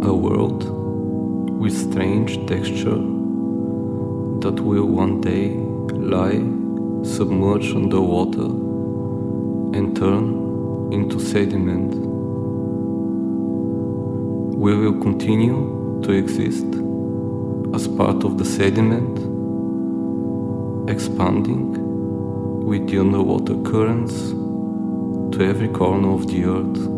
a world with strange texture that will one day lie submerged underwater and turn into sediment. We will continue to exist as part of the sediment, expanding with the underwater currents to every corner of the earth.